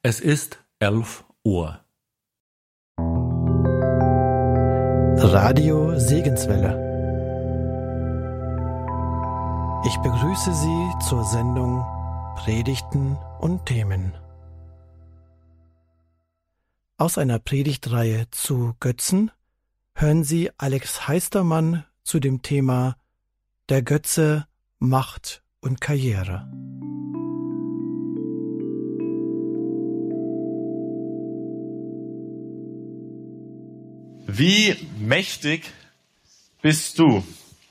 Es ist 11 Uhr. Radio Segenswelle. Ich begrüße Sie zur Sendung Predigten und Themen. Aus einer Predigtreihe zu Götzen hören Sie Alex Heistermann zu dem Thema Der Götze, Macht und Karriere. Wie mächtig bist du?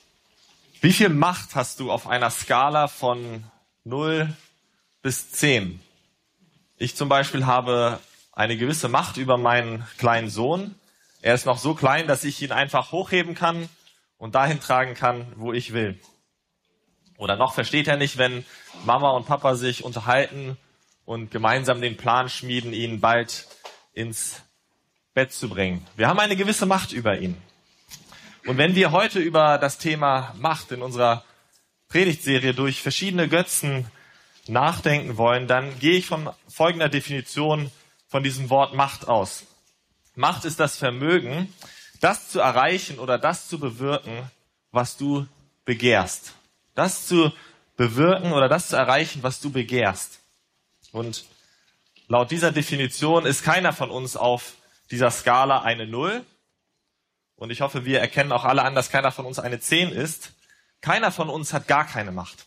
Wie viel Macht hast du auf einer Skala von 0 bis 10? Ich zum Beispiel habe eine gewisse Macht über meinen kleinen Sohn. Er ist noch so klein, dass ich ihn einfach hochheben kann und dahin tragen kann, wo ich will. Oder noch versteht er nicht, wenn Mama und Papa sich unterhalten und gemeinsam den Plan schmieden, ihn bald ins Bett zu bringen. Wir haben eine gewisse Macht über ihn. Und wenn wir heute über das Thema Macht in unserer Predigtserie durch verschiedene Götzen nachdenken wollen, dann gehe ich von folgender Definition von diesem Wort Macht aus. Macht ist das Vermögen, das zu erreichen oder das zu bewirken, was du begehrst. Das zu bewirken oder das zu erreichen, was du begehrst. Und laut dieser Definition ist keiner von uns auf dieser Skala eine 0. Und ich hoffe, wir erkennen auch alle an, dass keiner von uns eine 10 ist. Keiner von uns hat gar keine Macht.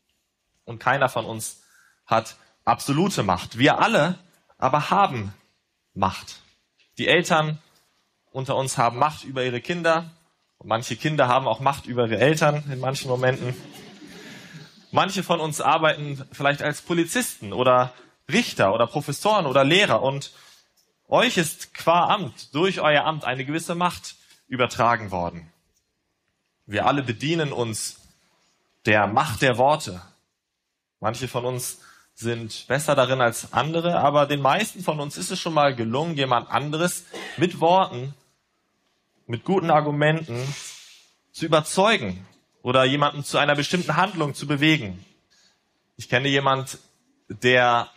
Und keiner von uns hat absolute Macht. Wir alle aber haben Macht. Die Eltern unter uns haben Macht über ihre Kinder. Und manche Kinder haben auch Macht über ihre Eltern in manchen Momenten. Manche von uns arbeiten vielleicht als Polizisten oder Richter oder Professoren oder Lehrer. Und euch ist qua Amt, durch euer Amt, eine gewisse Macht übertragen worden. Wir alle bedienen uns der Macht der Worte. Manche von uns sind besser darin als andere, aber den meisten von uns ist es schon mal gelungen, jemand anderes mit Worten, mit guten Argumenten zu überzeugen oder jemanden zu einer bestimmten Handlung zu bewegen. Ich kenne jemand, der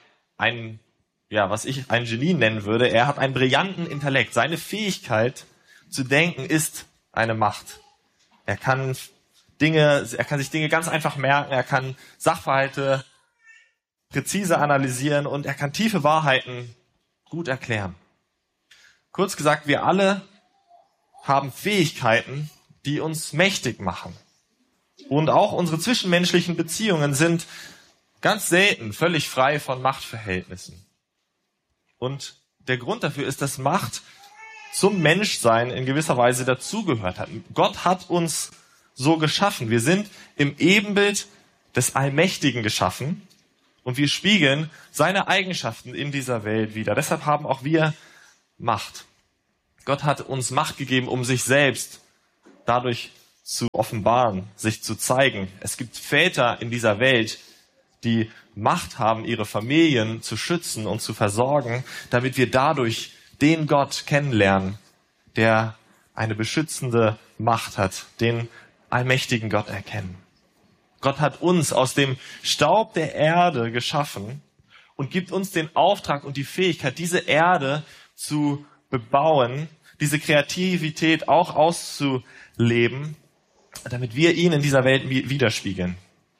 was ich ein Genie nennen würde. Er hat einen brillanten Intellekt. Seine Fähigkeit zu denken ist eine Macht. Er kann sich Dinge ganz einfach merken. Er kann Sachverhalte präzise analysieren und er kann tiefe Wahrheiten gut erklären. Kurz gesagt, wir alle haben Fähigkeiten, die uns mächtig machen. Und auch unsere zwischenmenschlichen Beziehungen sind ganz selten völlig frei von Machtverhältnissen. Und der Grund dafür ist, dass Macht zum Menschsein in gewisser Weise dazugehört hat. Gott hat uns so geschaffen. Wir sind im Ebenbild des Allmächtigen geschaffen und wir spiegeln seine Eigenschaften in dieser Welt wider. Deshalb haben auch wir Macht. Gott hat uns Macht gegeben, um sich selbst dadurch zu offenbaren, sich zu zeigen. Es gibt Väter in dieser Welt, die Macht haben, ihre Familien zu schützen und zu versorgen, damit wir dadurch den Gott kennenlernen, der eine beschützende Macht hat, den allmächtigen Gott erkennen. Gott hat uns aus dem Staub der Erde geschaffen und gibt uns den Auftrag und die Fähigkeit, diese Erde zu bebauen, diese Kreativität auch auszuleben, damit wir ihn in dieser Welt widerspiegeln.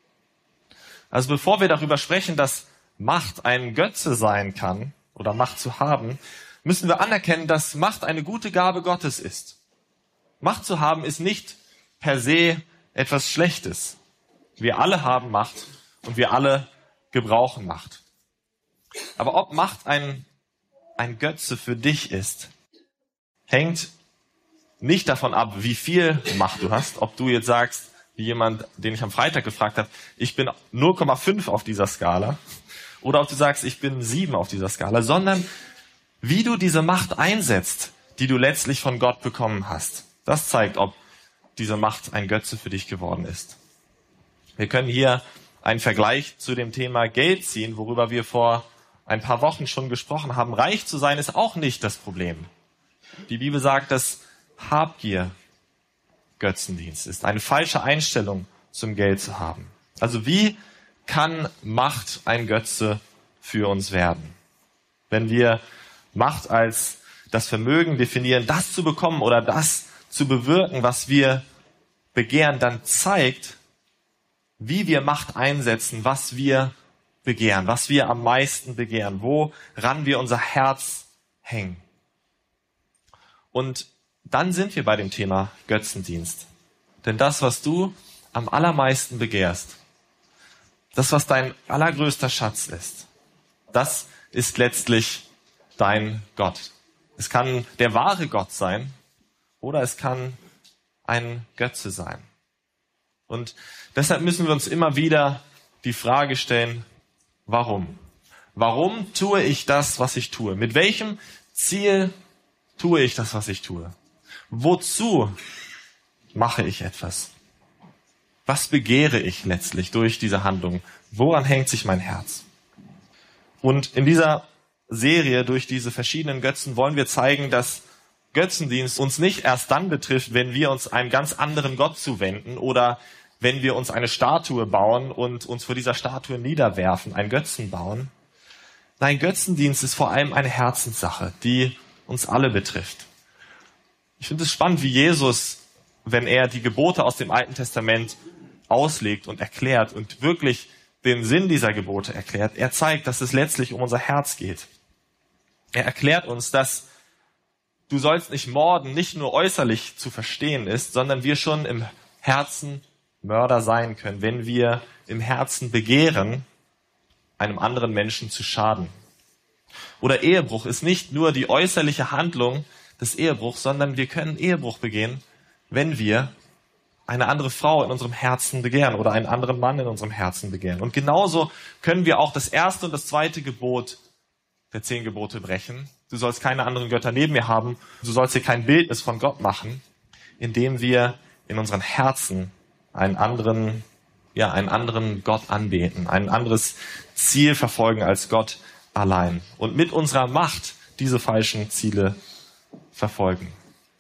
Also bevor wir darüber sprechen, dass Macht ein Götze sein kann oder Macht zu haben, müssen wir anerkennen, dass Macht eine gute Gabe Gottes ist. Macht zu haben ist nicht per se etwas Schlechtes. Wir alle haben Macht und wir alle gebrauchen Macht. Aber ob Macht ein Götze für dich ist, hängt nicht davon ab, wie viel Macht du hast, ob du jetzt sagst, wie jemand, den ich am Freitag gefragt habe, ich bin 0,5 auf dieser Skala, oder ob du sagst, ich bin 7 auf dieser Skala, sondern wie du diese Macht einsetzt, die du letztlich von Gott bekommen hast. Das zeigt, ob diese Macht ein Götze für dich geworden ist. Wir können hier einen Vergleich zu dem Thema Geld ziehen, worüber wir vor ein paar Wochen schon gesprochen haben. Reich zu sein ist auch nicht das Problem. Die Bibel sagt, dass Habgier Götzendienst ist, eine falsche Einstellung zum Geld zu haben. Also wie kann Macht ein Götze für uns werden? Wenn wir Macht als das Vermögen definieren, das zu bekommen oder das zu bewirken, was wir begehren, dann zeigt, wie wir Macht einsetzen, was wir begehren, was wir am meisten begehren, woran wir unser Herz hängen. Und dann sind wir bei dem Thema Götzendienst. Denn das, was du am allermeisten begehrst, das, was dein allergrößter Schatz ist, das ist letztlich dein Gott. Es kann der wahre Gott sein oder es kann ein Götze sein. Und deshalb müssen wir uns immer wieder die Frage stellen, warum? Warum tue ich das, was ich tue? Mit welchem Ziel tue ich das, was ich tue? Wozu mache ich etwas? Was begehre ich letztlich durch diese Handlung? Woran hängt sich mein Herz? Und in dieser Serie, durch diese verschiedenen Götzen, wollen wir zeigen, dass Götzendienst uns nicht erst dann betrifft, wenn wir uns einem ganz anderen Gott zuwenden oder wenn wir uns eine Statue bauen und uns vor dieser Statue niederwerfen, einen Götzen bauen. Nein, Götzendienst ist vor allem eine Herzenssache, die uns alle betrifft. Ich finde es spannend, wie Jesus, wenn er die Gebote aus dem Alten Testament auslegt und erklärt und wirklich den Sinn dieser Gebote erklärt, er zeigt, dass es letztlich um unser Herz geht. Er erklärt uns, dass du sollst nicht morden, nicht nur äußerlich zu verstehen ist, sondern wir schon im Herzen Mörder sein können, wenn wir im Herzen begehren, einem anderen Menschen zu schaden. Oder Ehebruch ist nicht nur die äußerliche Handlung des Ehebruchs, sondern wir können Ehebruch begehen, wenn wir eine andere Frau in unserem Herzen begehren oder einen anderen Mann in unserem Herzen begehren. Und genauso können wir auch das erste und das zweite Gebot der 10 Gebote brechen. Du sollst keine anderen Götter neben mir haben. Du sollst dir kein Bildnis von Gott machen, indem wir in unseren Herzen einen anderen Gott anbeten, ein anderes Ziel verfolgen als Gott allein und mit unserer Macht diese falschen Ziele verfolgen.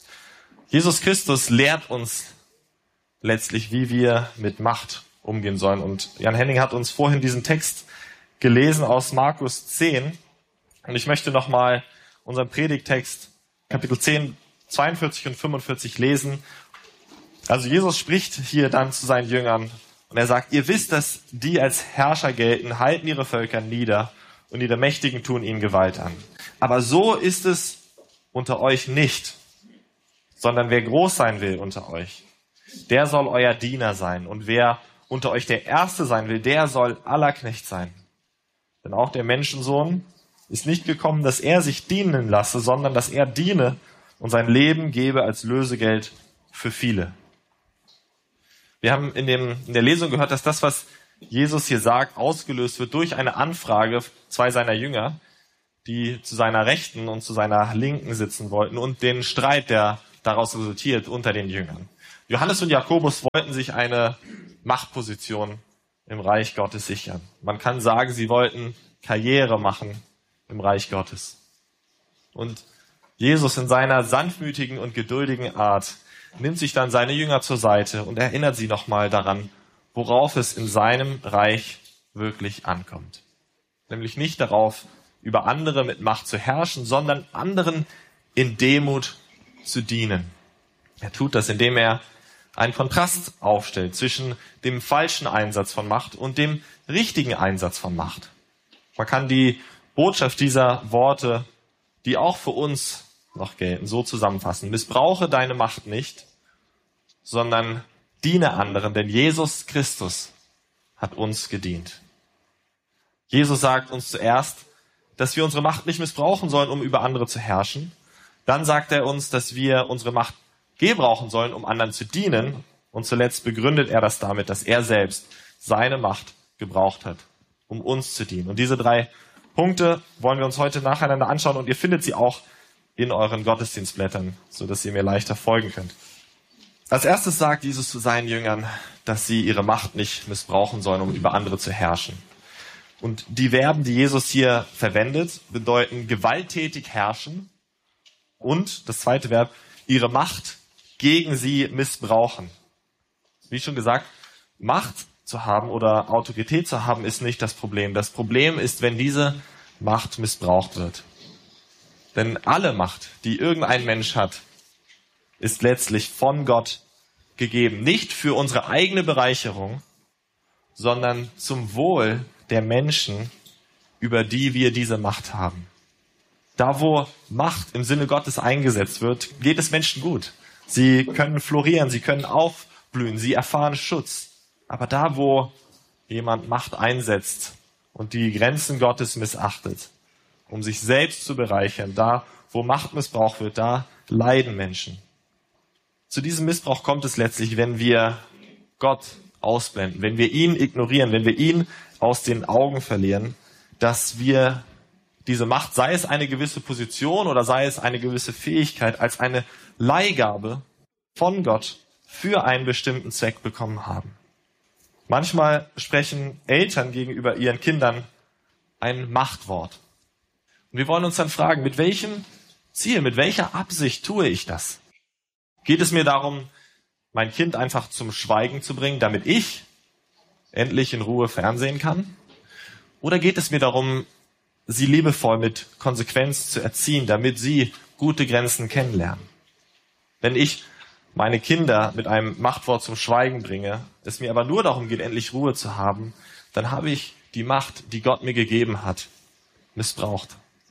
Jesus Christus lehrt uns letztlich, wie wir mit Macht umgehen sollen. Und Jan Henning hat uns vorhin diesen Text gelesen aus Markus 10. Und ich möchte nochmal unseren Predigttext, Kapitel 10, 42 und 45 lesen. Also Jesus spricht hier dann zu seinen Jüngern und er sagt, ihr wisst, dass die als Herrscher gelten, halten ihre Völker nieder und ihre Mächtigen tun ihnen Gewalt an. Aber so ist es unter euch nicht, sondern wer groß sein will unter euch, der soll euer Diener sein. Und wer unter euch der Erste sein will, der soll aller Knecht sein. Denn auch der Menschensohn ist nicht gekommen, dass er sich dienen lasse, sondern dass er diene und sein Leben gebe als Lösegeld für viele. Wir haben in der Lesung gehört, dass das, was Jesus hier sagt, ausgelöst wird durch eine Anfrage 2 seiner Jünger, die zu seiner Rechten und zu seiner Linken sitzen wollten und den Streit, der daraus resultiert unter den Jüngern. Johannes und Jakobus wollten sich eine Machtposition im Reich Gottes sichern. Man kann sagen, sie wollten Karriere machen im Reich Gottes. Und Jesus in seiner sanftmütigen und geduldigen Art nimmt sich dann seine Jünger zur Seite und erinnert sie nochmal daran, worauf es in seinem Reich wirklich ankommt. Nämlich nicht darauf, über andere mit Macht zu herrschen, sondern anderen in Demut zu dienen. Er tut das, indem er einen Kontrast aufstellt zwischen dem falschen Einsatz von Macht und dem richtigen Einsatz von Macht. Man kann die Botschaft dieser Worte, die auch für uns noch gelten, so zusammenfassen. Missbrauche deine Macht nicht, sondern diene anderen, denn Jesus Christus hat uns gedient. Jesus sagt uns zuerst, dass wir unsere Macht nicht missbrauchen sollen, um über andere zu herrschen. Dann sagt er uns, dass wir unsere Macht gebrauchen sollen, um anderen zu dienen. Und zuletzt begründet er das damit, dass er selbst seine Macht gebraucht hat, um uns zu dienen. Und diese 3 Punkte wollen wir uns heute nacheinander anschauen und ihr findet sie auch in euren Gottesdienstblättern, sodass ihr mir leichter folgen könnt. Als erstes sagt Jesus zu seinen Jüngern, dass sie ihre Macht nicht missbrauchen sollen, um über andere zu herrschen. Und die Verben, die Jesus hier verwendet, bedeuten gewalttätig herrschen und das zweite Verb, ihre Macht gegen sie missbrauchen. Wie schon gesagt, Macht zu haben oder Autorität zu haben, ist nicht das Problem. Das Problem ist, wenn diese Macht missbraucht wird. Denn alle Macht, die irgendein Mensch hat, ist letztlich von Gott gegeben. Nicht für unsere eigene Bereicherung, sondern zum Wohl der Menschen, über die wir diese Macht haben. Da, wo Macht im Sinne Gottes eingesetzt wird, geht es Menschen gut. Sie können florieren, sie können aufblühen, sie erfahren Schutz. Aber da, wo jemand Macht einsetzt und die Grenzen Gottes missachtet, um sich selbst zu bereichern, da, wo Macht missbraucht wird, da leiden Menschen. Zu diesem Missbrauch kommt es letztlich, wenn wir Gott ausblenden, wenn wir ihn ignorieren, wenn wir ihn aus den Augen verlieren, dass wir diese Macht, sei es eine gewisse Position oder sei es eine gewisse Fähigkeit, als eine Leihgabe von Gott für einen bestimmten Zweck bekommen haben. Manchmal sprechen Eltern gegenüber ihren Kindern ein Machtwort. Und wir wollen uns dann fragen, mit welchem Ziel, mit welcher Absicht tue ich das? Geht es mir darum, mein Kind einfach zum Schweigen zu bringen, damit ich endlich in Ruhe fernsehen kann? Oder geht es mir darum, sie liebevoll mit Konsequenz zu erziehen, damit sie gute Grenzen kennenlernen? Wenn ich meine Kinder mit einem Machtwort zum Schweigen bringe, es mir aber nur darum geht, endlich Ruhe zu haben, dann habe ich die Macht, die Gott mir gegeben hat, missbraucht.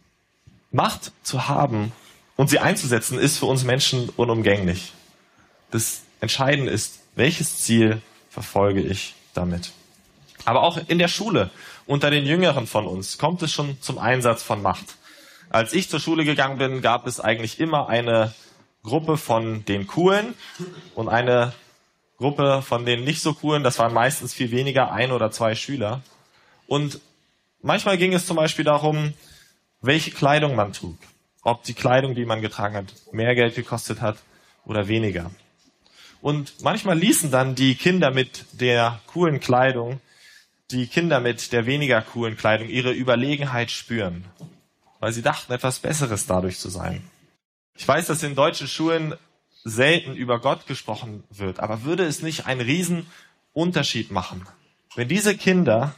Macht zu haben und sie einzusetzen, ist für uns Menschen unumgänglich. Das Entscheidende ist, welches Ziel verfolge ich damit? Aber auch in der Schule, unter den Jüngeren von uns, kommt es schon zum Einsatz von Macht. Als ich zur Schule gegangen bin, gab es eigentlich immer eine Gruppe von den Coolen und eine Gruppe von den nicht so Coolen. Das waren meistens viel weniger, 1 oder 2 Schüler. Und manchmal ging es zum Beispiel darum, welche Kleidung man trug. Ob die Kleidung, die man getragen hat, mehr Geld gekostet hat oder weniger. Und manchmal ließen dann die Kinder mit der coolen Kleidung die Kinder mit der weniger coolen Kleidung ihre Überlegenheit spüren, weil sie dachten, etwas Besseres dadurch zu sein. Ich weiß, dass in deutschen Schulen selten über Gott gesprochen wird, aber würde es nicht einen riesen Unterschied machen, wenn ihr Kinder,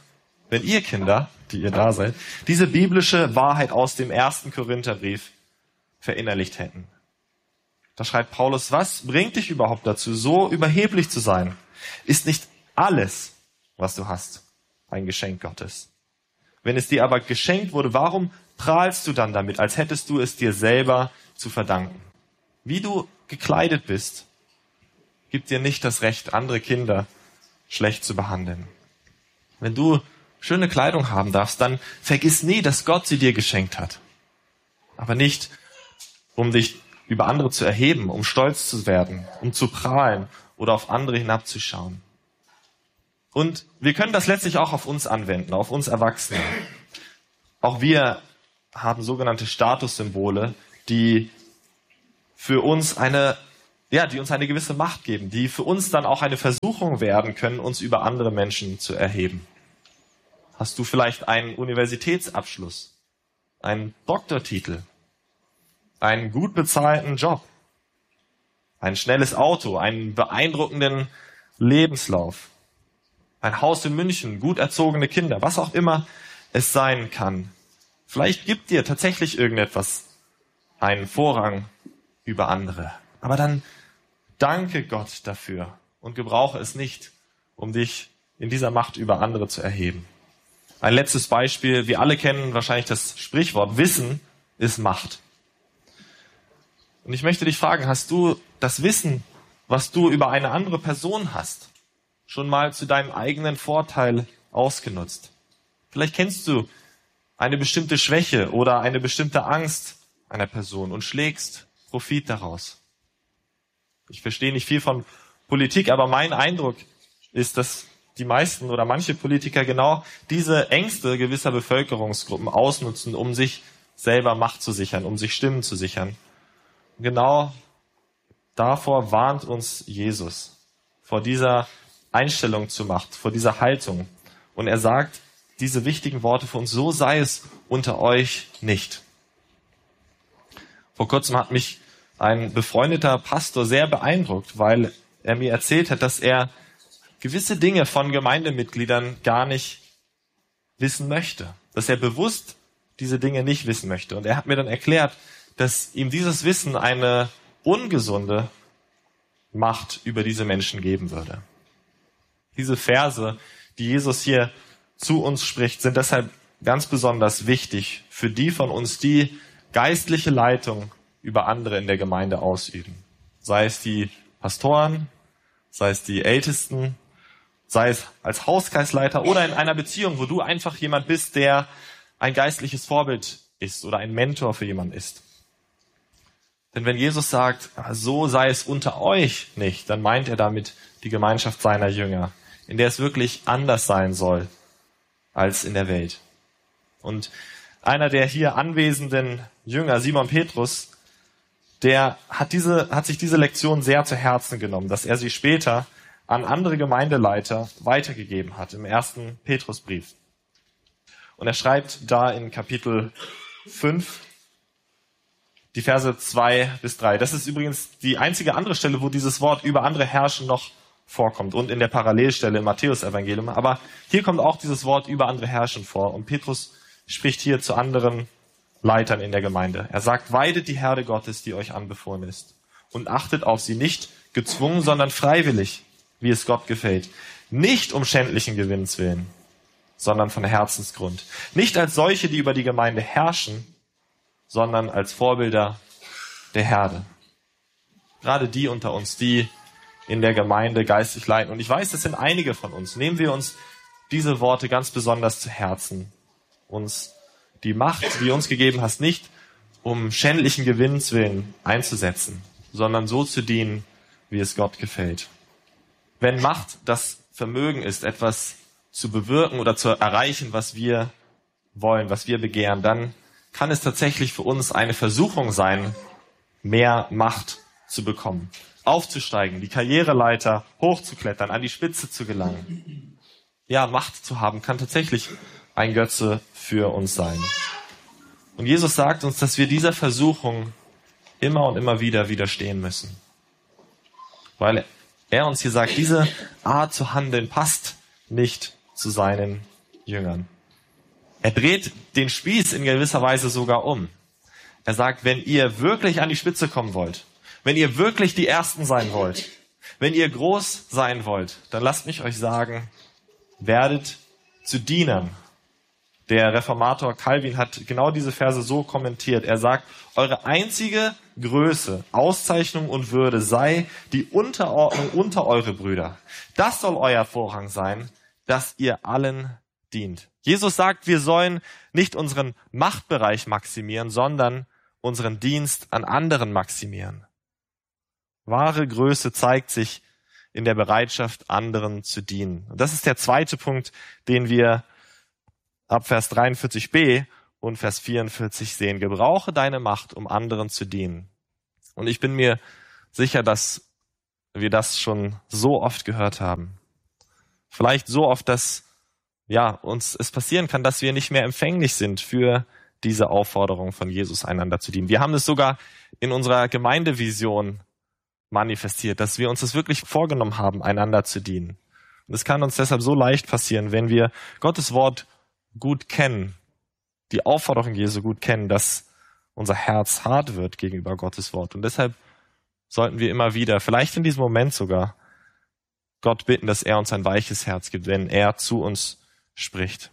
die ihr da seid, diese biblische Wahrheit aus dem 1. Korintherbrief verinnerlicht hätten? Da schreibt Paulus, was bringt dich überhaupt dazu, so überheblich zu sein? Ist nicht alles, was du hast, ein Geschenk Gottes? Wenn es dir aber geschenkt wurde, warum prahlst du dann damit, als hättest du es dir selber zu verdanken? Wie du gekleidet bist, gibt dir nicht das Recht, andere Kinder schlecht zu behandeln. Wenn du schöne Kleidung haben darfst, dann vergiss nie, dass Gott sie dir geschenkt hat. Aber nicht, um dich über andere zu erheben, um stolz zu werden, um zu prahlen oder auf andere hinabzuschauen. Und wir können das letztlich auch auf uns anwenden, auf uns Erwachsene. Auch wir haben sogenannte Statussymbole, die für uns die uns eine gewisse Macht geben, die für uns dann auch eine Versuchung werden können, uns über andere Menschen zu erheben. Hast du vielleicht einen Universitätsabschluss, einen Doktortitel, einen gut bezahlten Job, ein schnelles Auto, einen beeindruckenden Lebenslauf, ein Haus in München, gut erzogene Kinder, was auch immer es sein kann. Vielleicht gibt dir tatsächlich irgendetwas einen Vorrang über andere. Aber dann danke Gott dafür und gebrauche es nicht, um dich in dieser Macht über andere zu erheben. Ein letztes Beispiel. Wir alle kennen wahrscheinlich das Sprichwort, Wissen ist Macht. Und ich möchte dich fragen, hast du das Wissen, was du über eine andere Person hast, schon mal zu deinem eigenen Vorteil ausgenutzt? Vielleicht kennst du eine bestimmte Schwäche oder eine bestimmte Angst einer Person und schlägst Profit daraus. Ich verstehe nicht viel von Politik, aber mein Eindruck ist, dass die meisten oder manche Politiker genau diese Ängste gewisser Bevölkerungsgruppen ausnutzen, um sich selber Macht zu sichern, um sich Stimmen zu sichern. Genau davor warnt uns Jesus, vor dieser Einstellung zur Macht, vor dieser Haltung. Und er sagt diese wichtigen Worte für uns: So sei es unter euch nicht. Vor kurzem hat mich ein befreundeter Pastor sehr beeindruckt, weil er mir erzählt hat, dass er gewisse Dinge von Gemeindemitgliedern gar nicht wissen möchte. Dass er bewusst diese Dinge nicht wissen möchte. Und er hat mir dann erklärt, dass ihm dieses Wissen eine ungesunde Macht über diese Menschen geben würde. Diese Verse, die Jesus hier zu uns spricht, sind deshalb ganz besonders wichtig für die von uns, die geistliche Leitung über andere in der Gemeinde ausüben. Sei es die Pastoren, sei es die Ältesten, sei es als Hauskreisleiter oder in einer Beziehung, wo du einfach jemand bist, der ein geistliches Vorbild ist oder ein Mentor für jemanden ist. Denn wenn Jesus sagt, so sei es unter euch nicht, dann meint er damit die Gemeinschaft seiner Jünger, in der es wirklich anders sein soll als in der Welt. Und einer der hier anwesenden Jünger, Simon Petrus, der hat sich diese Lektion sehr zu Herzen genommen, dass er sie später an andere Gemeindeleiter weitergegeben hat, im 1. Petrusbrief. Und er schreibt da in Kapitel 5, die Verse 2 bis 3. Das ist übrigens die einzige andere Stelle, wo dieses Wort über andere herrschen noch vorkommt und in der Parallelstelle im Matthäus-Evangelium. Aber hier kommt auch dieses Wort über andere herrschen vor. Und Petrus spricht hier zu anderen Leitern in der Gemeinde. Er sagt, weidet die Herde Gottes, die euch anbefohlen ist. Und achtet auf sie nicht gezwungen, sondern freiwillig, wie es Gott gefällt. Nicht um schändlichen Gewinns willen, sondern von Herzensgrund. Nicht als solche, die über die Gemeinde herrschen, sondern als Vorbilder der Herde. Gerade die unter uns, die in der Gemeinde geistlich leiten. Und ich weiß, das sind einige von uns. Nehmen wir uns diese Worte ganz besonders zu Herzen. Uns die Macht, die du uns gegeben hast, nicht um schändlichen Gewinns willen einzusetzen, sondern so zu dienen, wie es Gott gefällt. Wenn Macht das Vermögen ist, etwas zu bewirken oder zu erreichen, was wir wollen, was wir begehren, dann kann es tatsächlich für uns eine Versuchung sein, mehr Macht zu bekommen, aufzusteigen, die Karriereleiter hochzuklettern, an die Spitze zu gelangen. Ja, Macht zu haben kann tatsächlich ein Götze für uns sein. Und Jesus sagt uns, dass wir dieser Versuchung immer und immer wieder widerstehen müssen. Weil er uns hier sagt, diese Art zu handeln passt nicht zu seinen Jüngern. Er dreht den Spieß in gewisser Weise sogar um. Er sagt, wenn ihr wirklich an die Spitze kommen wollt, wenn ihr wirklich die Ersten sein wollt, wenn ihr groß sein wollt, dann lasst mich euch sagen, werdet zu Dienern. Der Reformator Calvin hat genau diese Verse so kommentiert. Er sagt, eure einzige Größe, Auszeichnung und Würde sei die Unterordnung unter eure Brüder. Das soll euer Vorrang sein, dass ihr allen dient. Jesus sagt, wir sollen nicht unseren Machtbereich maximieren, sondern unseren Dienst an anderen maximieren. Wahre Größe zeigt sich in der Bereitschaft, anderen zu dienen. Und das ist der zweite Punkt, den wir ab Vers 43b und Vers 44 sehen. Gebrauche deine Macht, um anderen zu dienen. Und ich bin mir sicher, dass wir das schon so oft gehört haben. Vielleicht so oft, dass uns es passieren kann, dass wir nicht mehr empfänglich sind für diese Aufforderung von Jesus, einander zu dienen. Wir haben es sogar in unserer Gemeindevision manifestiert, dass wir uns das wirklich vorgenommen haben, einander zu dienen. Und es kann uns deshalb so leicht passieren, wenn wir Gottes Wort gut kennen, die Aufforderung Jesu gut kennen, dass unser Herz hart wird gegenüber Gottes Wort. Und deshalb sollten wir immer wieder, vielleicht in diesem Moment sogar, Gott bitten, dass er uns ein weiches Herz gibt, wenn er zu uns spricht.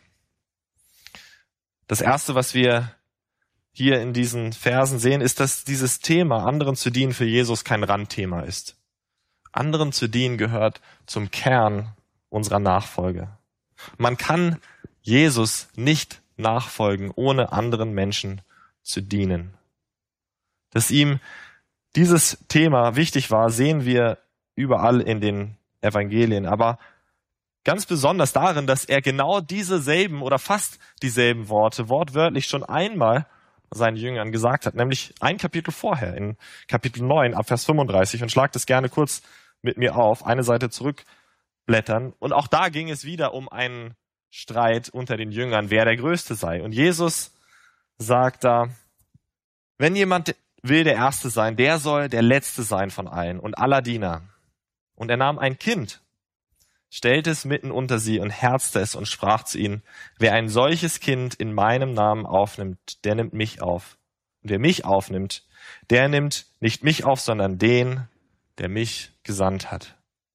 Das Erste, was wir hier in diesen Versen sehen, ist, dass dieses Thema, anderen zu dienen, für Jesus kein Randthema ist. Anderen zu dienen gehört zum Kern unserer Nachfolge. Man kann Jesus nicht nachfolgen, ohne anderen Menschen zu dienen. Dass ihm dieses Thema wichtig war, sehen wir überall in den Evangelien, aber ganz besonders darin, dass er genau dieselben oder fast dieselben Worte wortwörtlich schon einmal seinen Jüngern gesagt hat, nämlich ein Kapitel vorher, in Kapitel 9 ab Vers 35, und schlagt es gerne kurz mit mir auf, eine Seite zurückblättern. Und auch da ging es wieder um einen Streit unter den Jüngern, wer der Größte sei. Und Jesus sagt da, wenn jemand will der Erste sein, der soll der Letzte sein von allen und aller Diener. Und er nahm ein Kind, stellte es mitten unter sie und herzte es und sprach zu ihnen, wer ein solches Kind in meinem Namen aufnimmt, der nimmt mich auf. Und wer mich aufnimmt, der nimmt nicht mich auf, sondern den, der mich gesandt hat.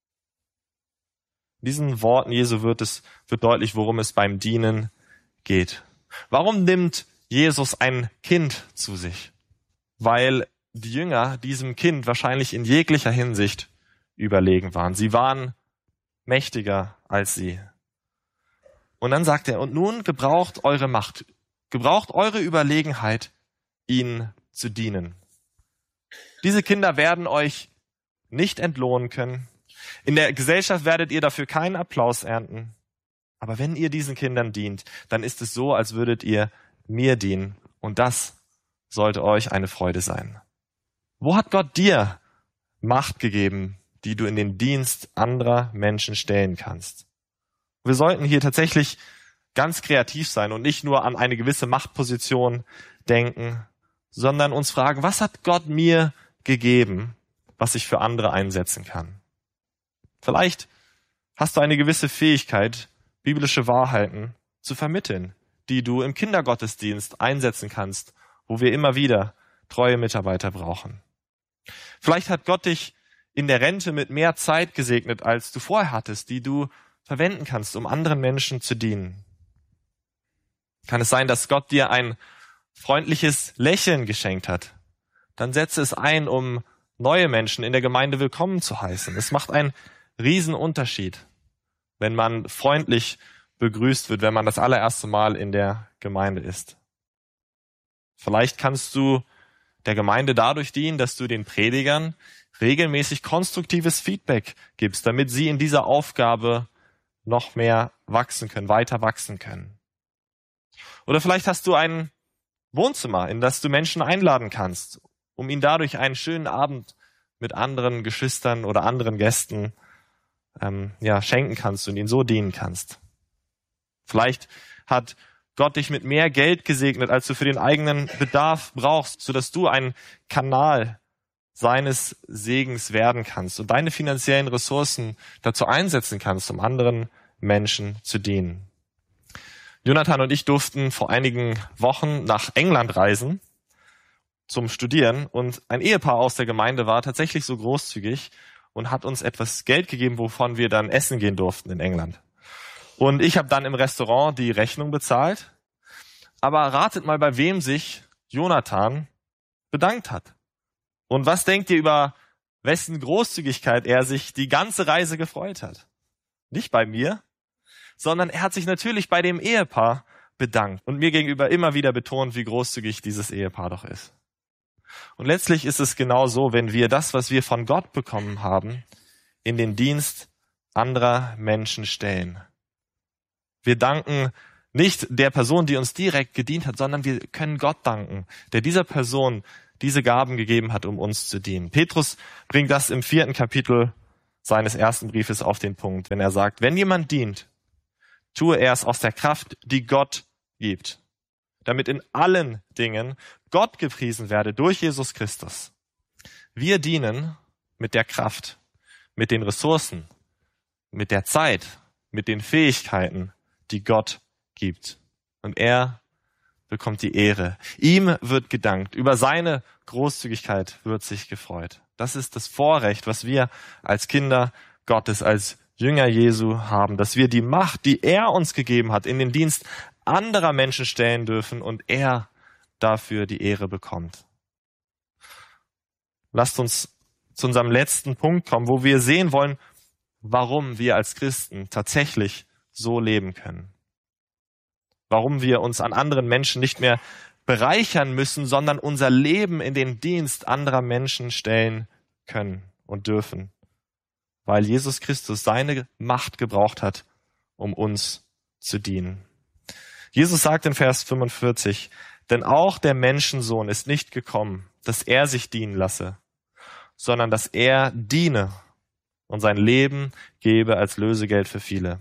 In diesen Worten Jesu wird deutlich, worum es beim Dienen geht. Warum nimmt Jesus ein Kind zu sich? Weil die Jünger diesem Kind wahrscheinlich in jeglicher Hinsicht überlegen waren. Sie waren mächtiger als sie. Und dann sagt er, und nun gebraucht eure Macht, gebraucht eure Überlegenheit, ihnen zu dienen. Diese Kinder werden euch nicht entlohnen können. In der Gesellschaft werdet ihr dafür keinen Applaus ernten. Aber wenn ihr diesen Kindern dient, dann ist es so, als würdet ihr mir dienen. Und das sollte euch eine Freude sein. Wo hat Gott dir Macht gegeben, die du in den Dienst anderer Menschen stellen kannst? Wir sollten hier tatsächlich ganz kreativ sein und nicht nur an eine gewisse Machtposition denken, sondern uns fragen, was hat Gott mir gegeben, was ich für andere einsetzen kann? Vielleicht hast du eine gewisse Fähigkeit, biblische Wahrheiten zu vermitteln, die du im Kindergottesdienst einsetzen kannst, wo wir immer wieder treue Mitarbeiter brauchen. Vielleicht hat Gott dich in der Rente mit mehr Zeit gesegnet, als du vorher hattest, die du verwenden kannst, um anderen Menschen zu dienen. Kann es sein, dass Gott dir ein freundliches Lächeln geschenkt hat? Dann setze es ein, um neue Menschen in der Gemeinde willkommen zu heißen. Es macht einen riesen Unterschied, wenn man freundlich begrüßt wird, wenn man das allererste Mal in der Gemeinde ist. Vielleicht kannst du der Gemeinde dadurch dienen, dass du den Predigern regelmäßig konstruktives Feedback gibst, damit sie in dieser Aufgabe noch mehr wachsen können, weiter wachsen können. Oder vielleicht hast du ein Wohnzimmer, in das du Menschen einladen kannst, um ihnen dadurch einen schönen Abend mit anderen Geschwistern oder anderen Gästen schenken kannst und ihnen so dienen kannst. Vielleicht hat Gott dich mit mehr Geld gesegnet, als du für den eigenen Bedarf brauchst, sodass du ein Kanal seines Segens werden kannst und deine finanziellen Ressourcen dazu einsetzen kannst, um anderen Menschen zu dienen. Jonathan und ich durften vor einigen Wochen nach England reisen zum Studieren und ein Ehepaar aus der Gemeinde war tatsächlich so großzügig und hat uns etwas Geld gegeben, wovon wir dann essen gehen durften in England. Und ich habe dann im Restaurant die Rechnung bezahlt. Aber ratet mal, bei wem sich Jonathan bedankt hat. Und was denkt ihr, über wessen Großzügigkeit er sich die ganze Reise gefreut hat? Nicht bei mir, sondern er hat sich natürlich bei dem Ehepaar bedankt und mir gegenüber immer wieder betont, wie großzügig dieses Ehepaar doch ist. Und letztlich ist es genau so, wenn wir das, was wir von Gott bekommen haben, in den Dienst anderer Menschen stellen. Wir danken nicht der Person, die uns direkt gedient hat, sondern wir können Gott danken, der dieser Person diese Gaben gegeben hat, um uns zu dienen. Petrus bringt das im 4. Kapitel seines ersten Briefes auf den Punkt, wenn er sagt, wenn jemand dient, tue er es aus der Kraft, die Gott gibt, damit in allen Dingen Gott gepriesen werde durch Jesus Christus. Wir dienen mit der Kraft, mit den Ressourcen, mit der Zeit, mit den Fähigkeiten, die Gott gibt. Und er bekommt die Ehre. Ihm wird gedankt. Über seine Großzügigkeit wird sich gefreut. Das ist das Vorrecht, was wir als Kinder Gottes, als Jünger Jesu haben, dass wir die Macht, die er uns gegeben hat, in den Dienst anderer Menschen stellen dürfen und er dafür die Ehre bekommt. Lasst uns zu unserem letzten Punkt kommen, wo wir sehen wollen, warum wir als Christen tatsächlich so leben können. Warum wir uns an anderen Menschen nicht mehr bereichern müssen, sondern unser Leben in den Dienst anderer Menschen stellen können und dürfen. Weil Jesus Christus seine Macht gebraucht hat, um uns zu dienen. Jesus sagt in Vers 45, denn auch der Menschensohn ist nicht gekommen, dass er sich dienen lasse, sondern dass er diene und sein Leben gebe als Lösegeld für viele.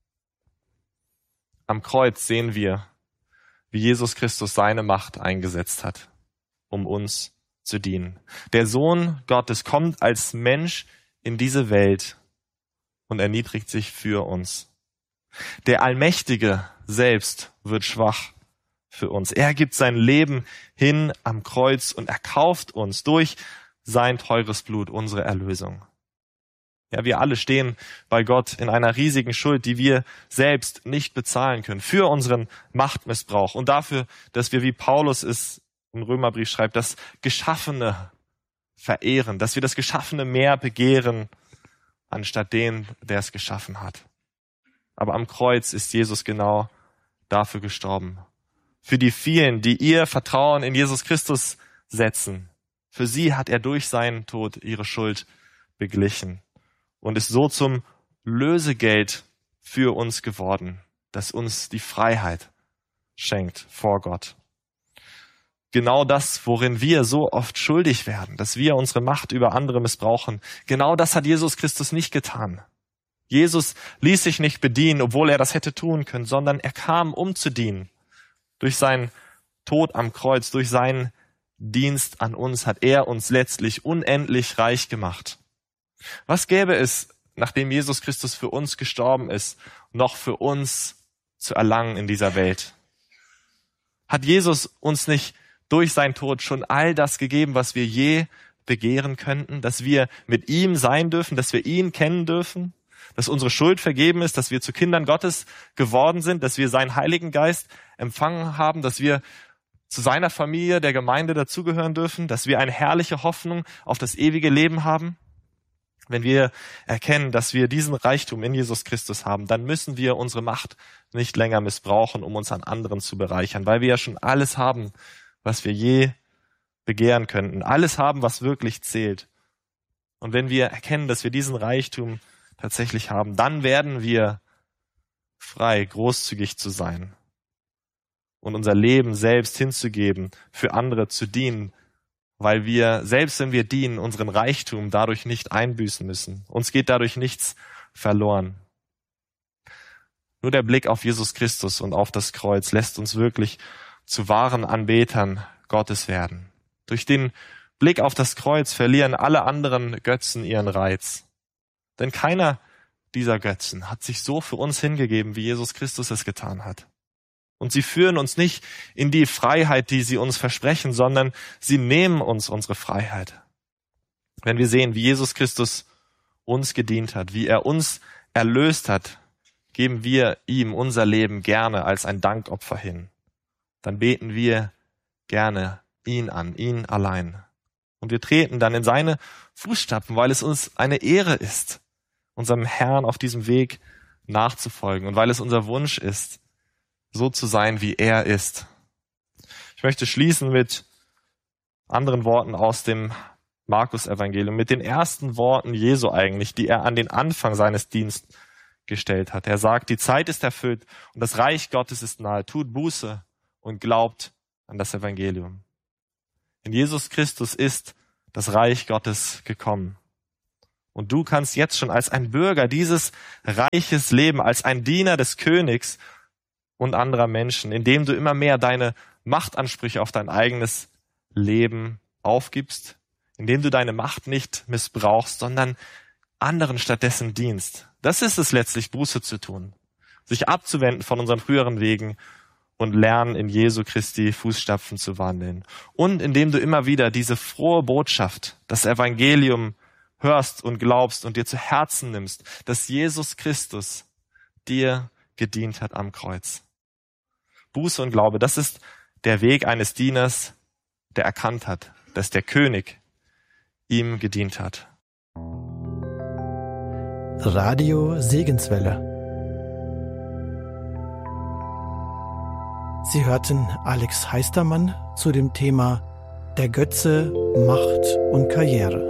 Am Kreuz sehen wir, wie Jesus Christus seine Macht eingesetzt hat, um uns zu dienen. Der Sohn Gottes kommt als Mensch in diese Welt, und erniedrigt sich für uns. Der Allmächtige selbst wird schwach für uns. Er gibt sein Leben hin am Kreuz und erkauft uns durch sein teures Blut unsere Erlösung. Ja, wir alle stehen bei Gott in einer riesigen Schuld, die wir selbst nicht bezahlen können, für unseren Machtmissbrauch und dafür, dass wir, wie Paulus es im Römerbrief schreibt, das Geschaffene verehren, dass wir das Geschaffene mehr begehren, anstatt den, der es geschaffen hat. Aber am Kreuz ist Jesus genau dafür gestorben. Für die vielen, die ihr Vertrauen in Jesus Christus setzen, für sie hat er durch seinen Tod ihre Schuld beglichen und ist so zum Lösegeld für uns geworden, das uns die Freiheit schenkt vor Gott. Genau das, worin wir so oft schuldig werden, dass wir unsere Macht über andere missbrauchen, genau das hat Jesus Christus nicht getan. Jesus ließ sich nicht bedienen, obwohl er das hätte tun können, sondern er kam, um zu dienen. Durch seinen Tod am Kreuz, durch seinen Dienst an uns hat er uns letztlich unendlich reich gemacht. Was gäbe es, nachdem Jesus Christus für uns gestorben ist, noch für uns zu erlangen in dieser Welt? Hat Jesus uns nicht durch seinen Tod schon all das gegeben, was wir je begehren könnten, dass wir mit ihm sein dürfen, dass wir ihn kennen dürfen, dass unsere Schuld vergeben ist, dass wir zu Kindern Gottes geworden sind, dass wir seinen Heiligen Geist empfangen haben, dass wir zu seiner Familie, der Gemeinde dazugehören dürfen, dass wir eine herrliche Hoffnung auf das ewige Leben haben? Wenn wir erkennen, dass wir diesen Reichtum in Jesus Christus haben, dann müssen wir unsere Macht nicht länger missbrauchen, um uns an anderen zu bereichern, weil wir ja schon alles haben, was wir je begehren könnten. Alles haben, was wirklich zählt. Und wenn wir erkennen, dass wir diesen Reichtum tatsächlich haben, dann werden wir frei, großzügig zu sein und unser Leben selbst hinzugeben, für andere zu dienen, weil wir, selbst wenn wir dienen, unseren Reichtum dadurch nicht einbüßen müssen. Uns geht dadurch nichts verloren. Nur der Blick auf Jesus Christus und auf das Kreuz lässt uns wirklich zu wahren Anbetern Gottes werden. Durch den Blick auf das Kreuz verlieren alle anderen Götzen ihren Reiz. Denn keiner dieser Götzen hat sich so für uns hingegeben, wie Jesus Christus es getan hat. Und sie führen uns nicht in die Freiheit, die sie uns versprechen, sondern sie nehmen uns unsere Freiheit. Wenn wir sehen, wie Jesus Christus uns gedient hat, wie er uns erlöst hat, geben wir ihm unser Leben gerne als ein Dankopfer hin. Dann beten wir gerne ihn an, ihn allein. Und wir treten dann in seine Fußstapfen, weil es uns eine Ehre ist, unserem Herrn auf diesem Weg nachzufolgen und weil es unser Wunsch ist, so zu sein, wie er ist. Ich möchte schließen mit anderen Worten aus dem Markus-Evangelium, mit den ersten Worten Jesu eigentlich, die er an den Anfang seines Dienstes gestellt hat. Er sagt, die Zeit ist erfüllt und das Reich Gottes ist nahe. Tut Buße und glaubt an das Evangelium. In Jesus Christus ist das Reich Gottes gekommen. Und du kannst jetzt schon als ein Bürger dieses Reiches leben, als ein Diener des Königs und anderer Menschen, indem du immer mehr deine Machtansprüche auf dein eigenes Leben aufgibst, indem du deine Macht nicht missbrauchst, sondern anderen stattdessen dienst. Das ist es letztlich, Buße zu tun, sich abzuwenden von unseren früheren Wegen und lernen, in Jesu Christi Fußstapfen zu wandeln. Und indem du immer wieder diese frohe Botschaft, das Evangelium hörst und glaubst und dir zu Herzen nimmst, dass Jesus Christus dir gedient hat am Kreuz. Buße und Glaube, das ist der Weg eines Dieners, der erkannt hat, dass der König ihm gedient hat. Radio Segenswelle. Sie hörten Alex Heistermann zu dem Thema Der Götze, Macht und Karriere.